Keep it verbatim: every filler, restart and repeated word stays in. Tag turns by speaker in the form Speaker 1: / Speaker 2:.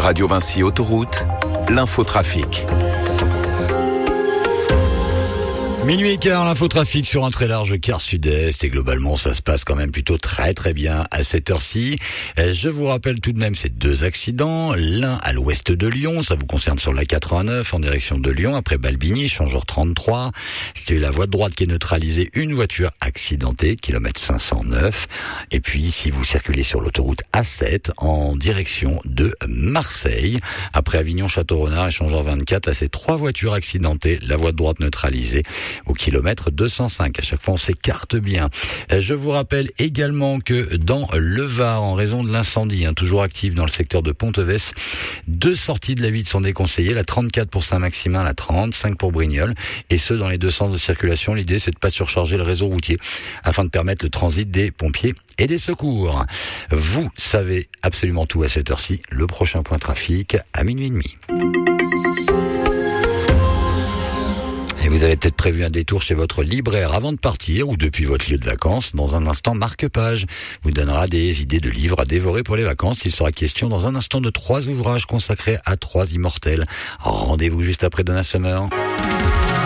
Speaker 1: Radio Vinci Autoroute, l'infotrafic.
Speaker 2: Minuit et quart, l'infotrafic sur un très large quart sud-est et globalement ça se passe quand même plutôt très très bien à cette heure-ci. Je vous rappelle tout de même ces deux accidents, l'un à l'ouest de Lyon, ça vous concerne sur la quatre-vingt-neuf en direction de Lyon après Balbigny, changeur trente-trois. C'est la voie de droite qui est neutralisée, une voiture accidentée, kilomètre cinq cent neuf. Et puis si vous circulez sur l'autoroute A sept en direction de Marseille, après Avignon-Château-Renard, échangeur vingt-quatre, là c'est trois voitures accidentées, la voie de droite neutralisée au kilomètre deux cent cinq. À chaque fois, on s'écarte bien. Je vous rappelle également que dans le Var, en raison de l'incendie, hein, toujours actif dans le secteur de Ponteves, deux sorties de la ville sont déconseillées. La trente-quatre pour Saint-Maximin, la trente, cinq pour Brignoles, et ce, dans les deux sens de circulation. L'idée, c'est de pas surcharger le réseau routier afin de permettre le transit des pompiers et des secours. Vous savez absolument tout à cette heure-ci. Le prochain point trafic à minuit et demi. Et vous avez peut-être prévu un détour chez votre libraire avant de partir ou depuis votre lieu de vacances. Dans un instant, Marque Page vous donnera des idées de livres à dévorer pour les vacances. Il sera question dans un instant de trois ouvrages consacrés à trois immortels. Rendez-vous juste après Donna Summer.